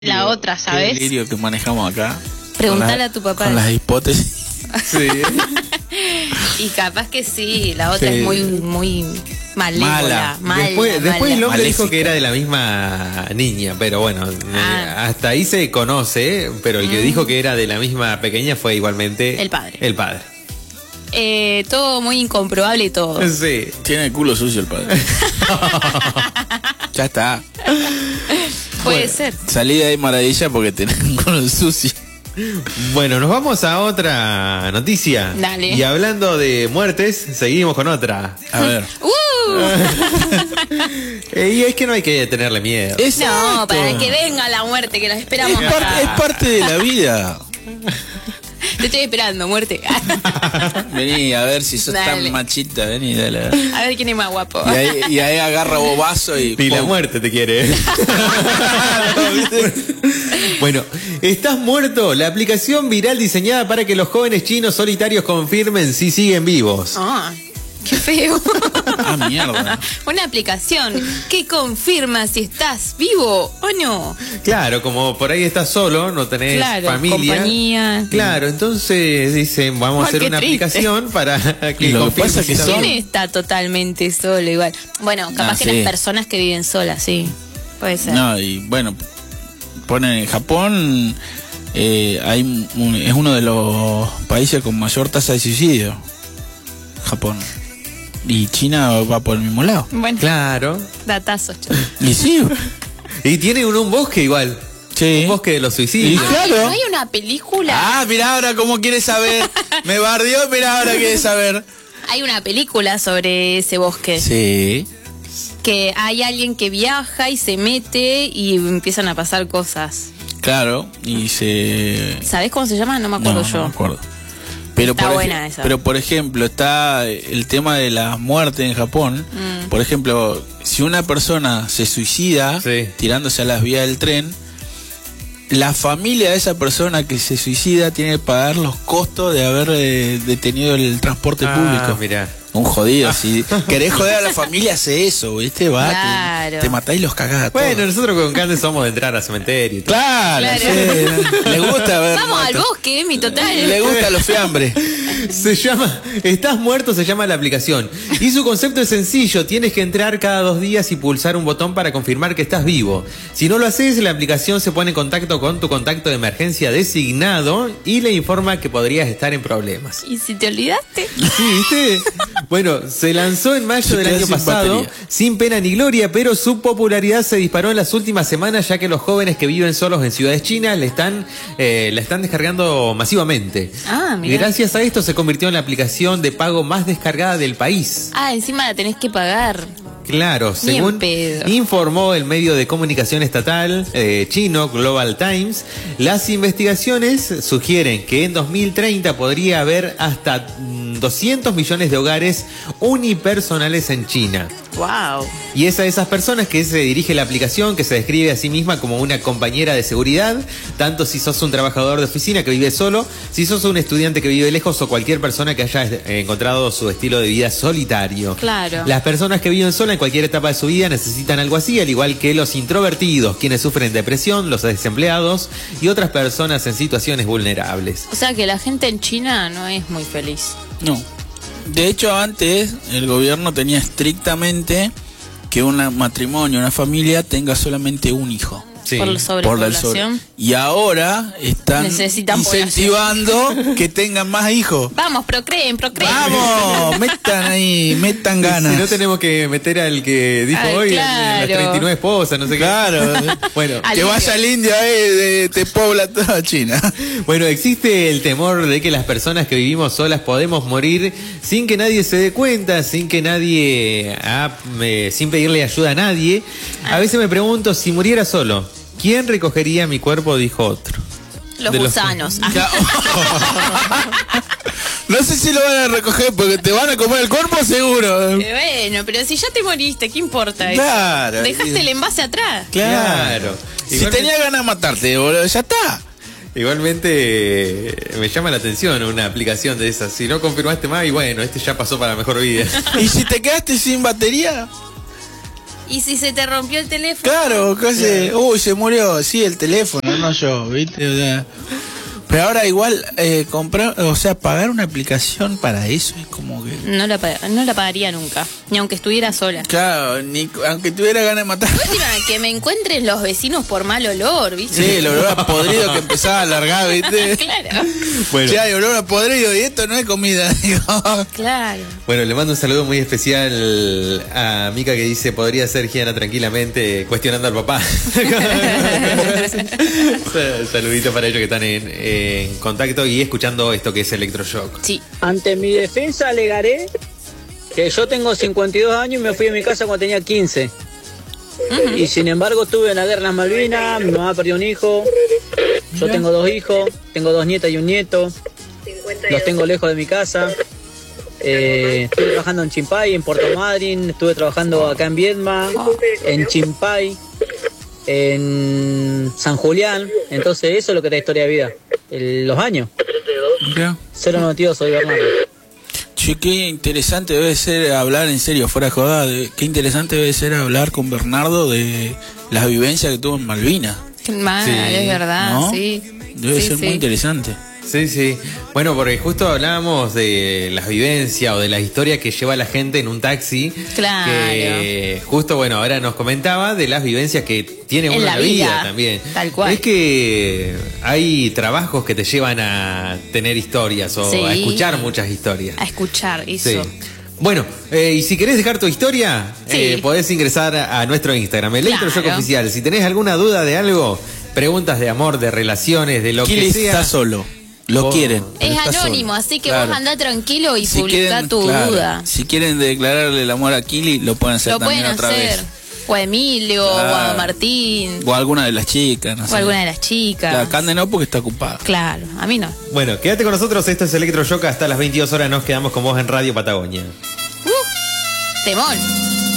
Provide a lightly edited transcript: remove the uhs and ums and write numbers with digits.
la otra, ¿sabes? Qué delirio que manejamos acá. Preguntale a tu papá. Con las hipótesis. Sí. Y capaz que sí, la otra Sí. es muy malévola. Después el hombre dijo Maléfica. que era de la misma niña, pero bueno, hasta ahí se conoce, pero el que dijo que era de la misma pequeña fue igualmente El padre. El padre. Todo muy incomprobable y todo. Sí. Tiene el culo sucio el padre. Ya está. Puede ser. Salí de ahí maravilla porque tenés un culo sucio. Bueno, nos vamos a otra noticia. Dale. Y hablando de muertes, seguimos con otra. A ver. Y es que no hay que tenerle miedo. No, para que venga la muerte, que la esperamos acá. Es parte de la vida. Te estoy esperando, muerte. Vení, a ver si sos Dale. tan machita. Vení, dale. A ver quién es más guapo. Y ahí agarra bobazo y... Y la ¡pum! muerte te quiere. Bueno, ¿estás muerto? La aplicación viral diseñada para que los jóvenes chinos solitarios confirmen si siguen vivos. Ah, qué feo. Ah, mierda. Una aplicación que confirma si estás vivo o no. Claro, como por ahí estás solo, no tenés Claro, familia. compañía. Claro, entonces dicen, vamos a hacer Qué una triste. aplicación para que Y lo que confirme pasa es si que estás son- ¿Quién vivo. está totalmente solo igual? Bueno, capaz que sí. las personas que viven solas, sí. Puede ser. No, y bueno, ponen en Japón, es uno de los países con mayor tasa de suicidio. Japón. Y China va por el mismo lado. Bueno, Claro. datazos. Y sí. Y tiene un bosque igual. Sí. Un bosque de los suicidios. Y claro. ¿No hay una película? Ah, mirá ahora cómo quiere saber. Me bardeó, mirá ahora quiere saber. Hay una película sobre ese bosque. Sí. Que hay alguien que viaja y se mete y empiezan a pasar cosas. Claro. Y se... ¿Sabés cómo se llama? No me acuerdo No, yo. no me acuerdo. Pero Está por buena esa. Pero por ejemplo, está el tema de la muerte en Japón. Por ejemplo, si una persona se suicida Sí. tirándose a las vías del tren, la familia de esa persona que se suicida tiene que pagar los costos de haber detenido el transporte público. Mirá. Un jodido, si querés joder a la familia, hace eso, ¿viste? Va, Claro. te matás y los cagás a todos. Bueno, nosotros con Candes somos de entrar al cementerio y todo. Claro, Claro. sí, le gusta ver. Vamos al muertos. bosque, mi total. Le gustan los fiambres. Se llama Estás muerto, se llama la aplicación. Y su concepto es sencillo. Tienes que entrar cada 2 días y pulsar un botón para confirmar que estás vivo. Si no lo haces, la aplicación se pone en contacto con tu contacto de emergencia designado y le informa que podrías estar en problemas. ¿Y si te olvidaste? Sí, ¿viste? Bueno, se lanzó en mayo Se del queda año sin pasado, batería. sin pena ni gloria, pero su popularidad se disparó en las últimas semanas, ya que los jóvenes que viven solos en ciudades chinas la están descargando masivamente. Ah, Y mirá. gracias a esto se convirtió en la aplicación de pago más descargada del país. Ah, encima la tenés que pagar. Claro, Ni en según pedo. informó el medio de comunicación estatal chino Global Times, las investigaciones sugieren que en 2030 podría haber hasta 200 millones de hogares unipersonales en China. Wow. Y es a esas personas que se dirige la aplicación, que se describe a sí misma como una compañera de seguridad, tanto si sos un trabajador de oficina que vive solo, si sos un estudiante que vive lejos o cualquier persona que haya encontrado su estilo de vida solitario. Claro. Las personas que viven solas en cualquier etapa de su vida necesitan algo así, al igual que los introvertidos, quienes sufren depresión, los desempleados y otras personas en situaciones vulnerables. O sea que la gente en China no es muy feliz. No. De hecho, antes el gobierno tenía estrictamente que un matrimonio, una familia tenga solamente un hijo. Sí. Por la sobrepoblación. Y ahora están Necesitan incentivando que tengan más hijos. Vamos, procreen. Vamos, metan ganas. Si no tenemos que meter al que dijo Ay, hoy, claro. las 39 esposas, no sé Claro. qué. Bueno, Al Que indio. vaya al India, te pobla toda China. Bueno, existe el temor de que las personas que vivimos solas podemos morir sin que nadie se dé cuenta, sin que nadie, sin pedirle ayuda a nadie. A veces me pregunto, si muriera solo, ¿quién recogería mi cuerpo? Dijo otro. Los De los- gusanos. No sé si lo van a recoger porque te van a comer el cuerpo seguro. Bueno, pero si ya te moriste, ¿qué importa eso? Claro. Dejaste el envase atrás. Claro. Si tenía ganas de matarte, boludo, ya está. Igualmente me llama la atención una aplicación de esas. Si no confirmaste más, y bueno, este ya pasó para la mejor vida. ¿Y si te quedaste sin batería? ¿Y si se te rompió el teléfono? Claro, casi. Uy, se murió. Sí, el teléfono, no yo, ¿viste? O sea, pero ahora igual comprar, o sea, pagar una aplicación para eso es como que... No la pagaría nunca, ni aunque estuviera sola. Claro, ni aunque tuviera ganas de matar. Última, que me encuentren los vecinos por mal olor, ¿viste? Sí, el olor a podrido que empezaba a alargar, ¿viste? Claro. Bueno. Sí, hay olor a podrido y esto no es comida. Digo. Claro. Bueno, le mando un saludo muy especial a Mica que dice, podría ser Giana tranquilamente cuestionando al papá. Saludito para ellos que están en contacto y escuchando esto que es Electroshock. Sí. Ante mi defensa alegaré que yo tengo 52 años y me fui de mi casa cuando tenía 15. Y sin embargo estuve en la guerra de las Malvinas, mi mamá perdió un hijo, yo tengo 2 hijos, tengo 2 nietas y un nieto, los tengo lejos de mi casa. Estuve trabajando en Chimpay, en Puerto Madryn, estuve trabajando acá en Viedma, en Chimpay, en San Julián. Entonces eso es lo que da historia de vida, los años. Mira. 092, soy Bernardo. Che, qué interesante debe ser hablar, en serio, fuera de joda, qué interesante debe ser hablar con Bernardo de las vivencias que tuvo en Malvinas. Qué mal, Sí. es verdad, ¿No? sí. Debe Sí, ser sí. muy interesante. Sí, sí. Bueno, porque justo hablábamos de las vivencias o de las historias que lleva la gente en un taxi. Claro. Que justo, bueno, ahora nos comentaba de las vivencias que tiene En uno la en la vida vida, también. tal cual. Es que hay trabajos que te llevan a tener historias o Sí. a escuchar muchas historias. A escuchar eso. Sí. Bueno, y si querés dejar tu historia, Sí. podés ingresar a nuestro Instagram, Electroshock Claro. Oficial. Si tenés alguna duda de algo, preguntas de amor, de relaciones, de lo Kili que sea. está solo. Lo Vos- quieren. Es pero está anónimo, solo. así que Claro. vos andá tranquilo y Si publicá quieren, tu claro, duda. Si quieren declararle el amor a Kili, lo pueden hacer Lo también pueden otra hacer. vez. O a Emilio, o a Claro. Martín, O a alguna de las chicas, no sé. o a alguna de las chicas. La Cande no, porque está ocupada. Claro, a mí no. Bueno, quédate con nosotros, esto es Electroshock, hasta las 22 horas nos quedamos con vos en Radio Patagonia. Temón.